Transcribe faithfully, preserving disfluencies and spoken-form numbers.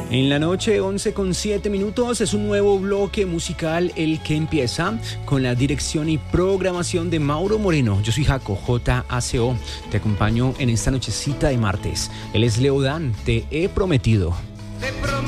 En la noche, once con siete minutos, es un nuevo bloque musical el que empieza con la dirección y programación de Mauro Moreno. Yo soy Jaco, J A C O. Te acompaño en esta nochecita de martes. Él es Leodán, te he prometido.